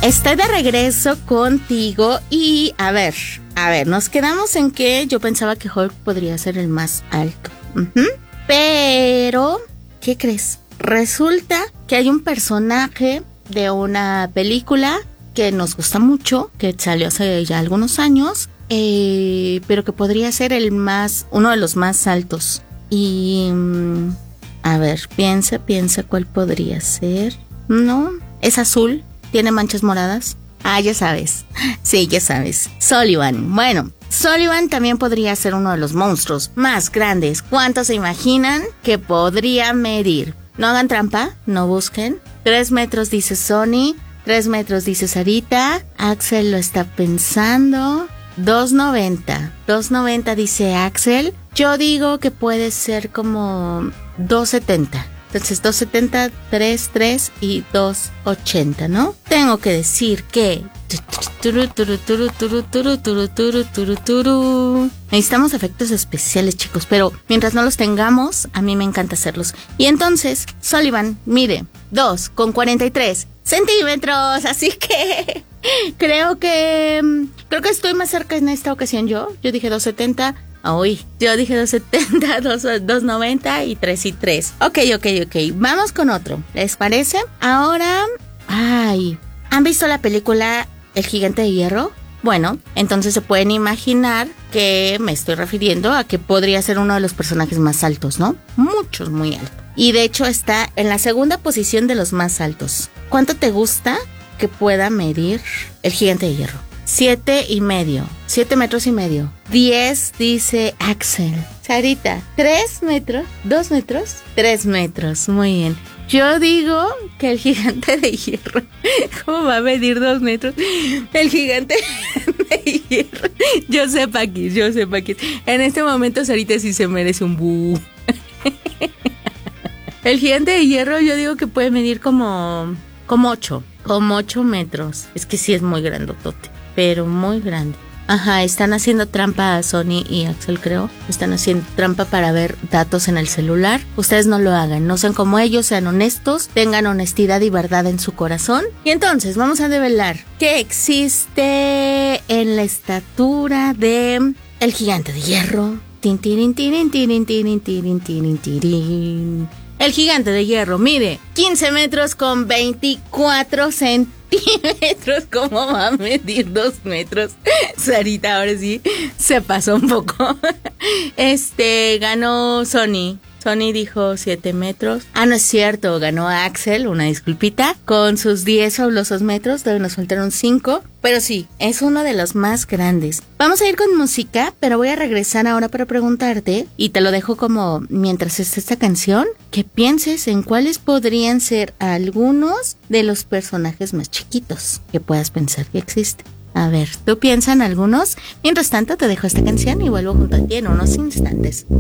Estoy de regreso contigo y a ver, nos quedamos en que yo pensaba que Hulk podría ser el más alto. Pero, ¿qué crees? Resulta que hay un personaje de una película que nos gusta mucho, que salió hace ya algunos años, pero que podría ser uno de los más altos. Y, a ver, piensa cuál podría ser. No, es azul, tiene manchas moradas. Ah, ya sabes. Sí, ya sabes. Sullivan. Bueno, Sullivan también podría ser uno de los monstruos más grandes. ¿Cuántos se imaginan que podría medir? No hagan trampa, no busquen. 3 metros dice Sony, 3 metros dice Sarita. Axel lo está pensando. 2.90 dice Axel. Yo digo que puede ser como 2.70. Entonces 2.70, 3 y 2.80, ¿no? Tengo que decir que... Necesitamos efectos especiales, chicos, pero mientras no los tengamos, a mí me encanta hacerlos. Y entonces, Sullivan mide 2,43 centímetros, así que creo que estoy más cerca en esta ocasión yo. Yo dije 2.70. Yo dije 2.70, 2.90 y 3. Ok. Vamos con otro. ¿Les parece? Ahora, ¿han visto la película El Gigante de Hierro? Bueno, entonces se pueden imaginar que me estoy refiriendo a que podría ser uno de los personajes más altos, ¿no? Muchos, muy altos. Y de hecho está en la segunda posición de los más altos. ¿Cuánto te gusta que pueda medir el Gigante de Hierro? 7.5. 7 metros y medio. 10 dice Axel. Sarita, 3 metros, 2 metros, 3 metros. Muy bien. Yo digo que el Gigante de Hierro, ¿cómo va a medir 2 metros? El Gigante de Hierro. Yo sé, Paquis. En este momento Sarita sí se merece un bu. El Gigante de Hierro yo digo que puede medir como 8. Como 8 metros. Es que sí es muy grandotote, pero muy grande. Ajá, están haciendo trampa a Sony y Axel, creo. Están haciendo trampa para ver datos en el celular. Ustedes no lo hagan, no sean como ellos, sean honestos, tengan honestidad y verdad en su corazón. Y entonces vamos a develar qué existe en la estatura de el Gigante de Hierro. Tin, tirin, tirin, tirin, tirin, tirin, tirin, tirin. El Gigante de Hierro mide 15 metros con 24 centímetros. ¿Cómo va a medir 2 metros? Sarita, ahora sí, se pasó un poco. Ganó Sony. Sony dijo 7 metros. Ah, no es cierto, ganó Axel, una disculpita, con sus 10 fabulosos metros, nos faltaron 5. Pero sí, es uno de los más grandes. Vamos a ir con música, pero voy a regresar ahora para preguntarte, y te lo dejo como mientras está esta canción, que pienses en cuáles podrían ser algunos de los personajes más chiquitos que puedas pensar que existen. A ver, ¿tú piensas en algunos? Mientras tanto, te dejo esta canción y vuelvo junto a ti en unos instantes.